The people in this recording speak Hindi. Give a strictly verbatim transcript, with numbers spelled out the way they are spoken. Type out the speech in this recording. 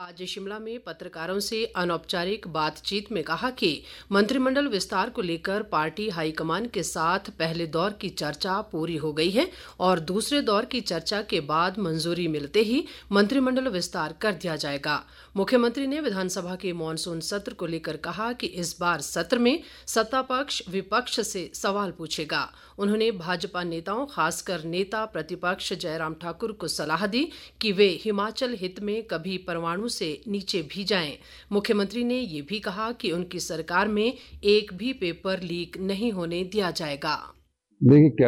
आज शिमला में पत्रकारों से अनौपचारिक बातचीत में कहा कि मंत्रिमंडल विस्तार को लेकर पार्टी हाईकमान के साथ पहले दौर की चर्चा पूरी हो गई है और दूसरे दौर की चर्चा के बाद मंजूरी मिलते ही मंत्रिमंडल विस्तार कर दिया जाएगा। मुख्यमंत्री ने विधानसभा के मॉनसून सत्र को लेकर कहा कि इस बार सत्र में सत्तापक्ष विपक्ष से सवाल पूछेगा। उन्होंने भाजपा नेताओं, खासकर नेता प्रतिपक्ष जयराम ठाकुर को सलाह दी कि वे हिमाचल हित में कभी परवाणु से नीचे भी जाएं। मुख्यमंत्री ने ये भी कहा कि उनकी सरकार में एक भी पेपर लीक नहीं होने दिया जाएगा। देखिए,